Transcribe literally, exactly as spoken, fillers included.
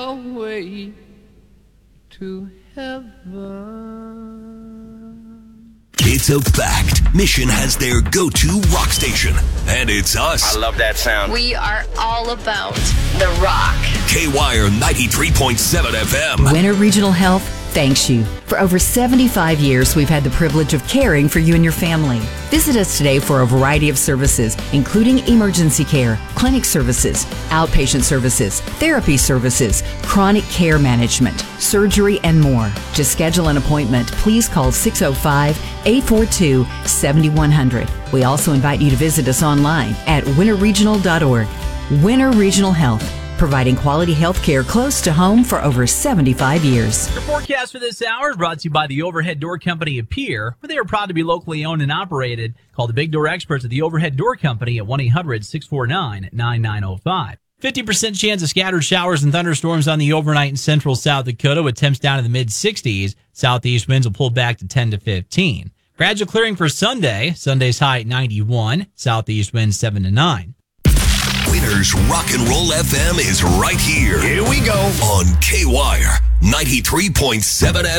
Away to heaven. It's a fact. Mission has their go-to rock station, and it's us. I love that sound. We are all about the rock. K-Wire ninety-three point seven F M. Winter Regional Health thanks you. For over seventy-five years, we've had the privilege of caring for you and your family. Visit us today for a variety of services, including emergency care, clinic services, outpatient services, therapy services, chronic care management, surgery, and more. To schedule an appointment, please call six oh five, eight four two, seven one zero zero. We also invite you to visit us online at winter regional dot org. Winter Regional Health, providing quality health care close to home for over seventy-five years. Your forecast for this hour is brought to you by the Overhead Door Company of Pierre, where they are proud to be locally owned and operated. Call the Big Door experts at the Overhead Door Company at one eight hundred, six four nine, nine nine zero five. fifty percent chance of scattered showers and thunderstorms on the overnight in central South Dakota with temps down in the mid-sixties. Southeast winds will pull back to ten to fifteen. Gradual clearing for Sunday. Sunday's high at ninety-one. Southeast winds seven to nine. Winners Rock and Roll F M is right here. Here we go. On K-Wire ninety-three point seven F M.